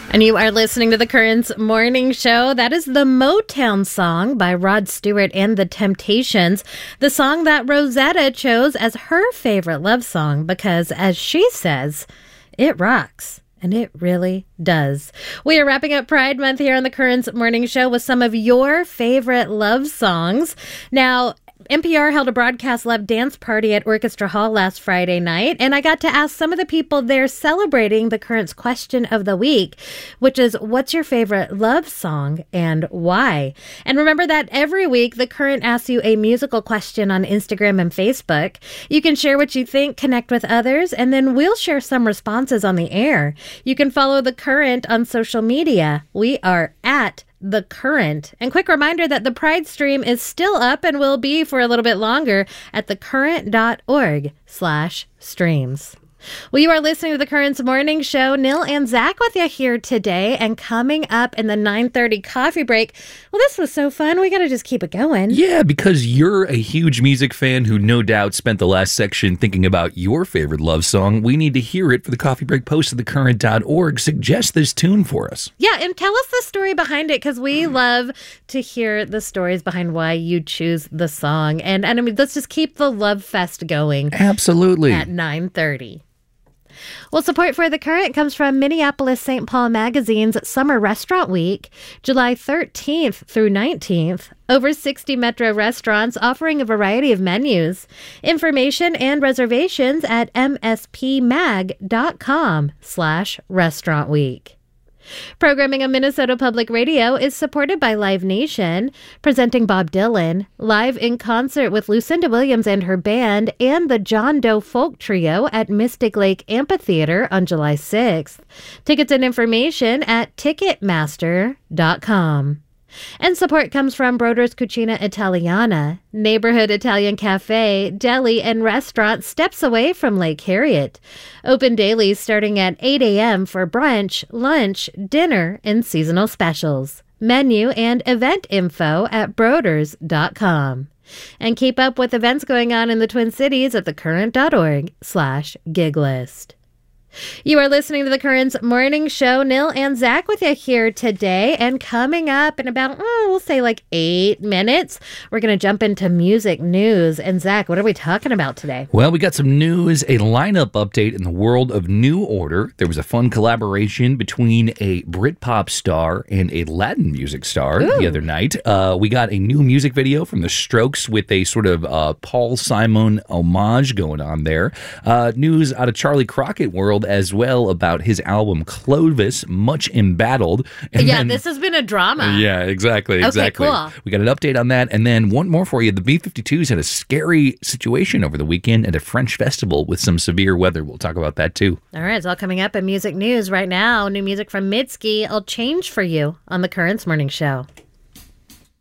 And you are listening to the Currents Morning Show. That is the Motown song by Rod Stewart and the Temptations, the song that Rosetta chose as her favorite love song because, as she says, it rocks. And it really does. We are wrapping up Pride Month here on the Currents Morning Show with some of your favorite love songs. Now, NPR held a broadcast love dance party at Orchestra Hall last Friday night, and I got to ask some of the people there celebrating the Currents question of the week, which is, what's your favorite love song and why? And remember that every week, the Current asks you a musical question on Instagram and Facebook. You can share what you think, connect with others, and then we'll share some responses on the air. You can follow the Current on social media. We are at The Current. And quick reminder that the Pride stream is still up and will be for a little bit longer at thecurrent.org/streams. Well, you are listening to the Currents Morning Show. Nil and Zach with you here today. And coming up in the 9:30 coffee break, well, this was so fun. We got to just keep it going. Yeah, because you're a huge music fan who no doubt spent the last section thinking about your favorite love song. We need to hear it for the coffee break post at thecurrent.org. Suggest this tune for us. Yeah, and tell us the story behind it, because we love to hear the stories behind why you choose the song. And I mean, let's just keep the love fest going. Absolutely. At 9:30. Well, support for The Current comes from Minneapolis St. Paul Magazine's Summer Restaurant Week, July 13th through 19th. Over 60 Metro restaurants offering a variety of menus. Information and reservations at mspmag.com/restaurant week. Programming on Minnesota Public Radio is supported by Live Nation, presenting Bob Dylan, live in concert with Lucinda Williams and her band, and the John Doe Folk Trio at Mystic Lake Amphitheater on July 6th. Tickets and information at Ticketmaster.com. And support comes from Broder's Cucina Italiana, neighborhood Italian cafe, deli, and restaurant steps away from Lake Harriet. Open daily starting at 8 a.m. for brunch, lunch, dinner, and seasonal specials. Menu and event info at broders.com. And keep up with events going on in the Twin Cities at thecurrent.org/gig list. You are listening to the Currents Morning Show. Nil and Zach with you here today. And coming up in about, we'll say like 8 minutes, we're going to jump into music news. And Zach, what are we talking about today? Well, we got some news, a lineup update in the world of New Order. There was a fun collaboration between a Britpop star and a Latin music star the other night. We got a new music video from The Strokes with a sort of Paul Simon homage going on there. News out of Charlie Crockett world as well about his album Clovis, much embattled. And then, this has been a drama. Yeah, exactly. Okay, cool. We got an update on that. And then one more for you. The B-52s had a scary situation over the weekend at a French festival with some severe weather. We'll talk about that too. All right, it's all coming up in music news right now. New music from Mitski, I'll Change for You on the Currents Morning Show.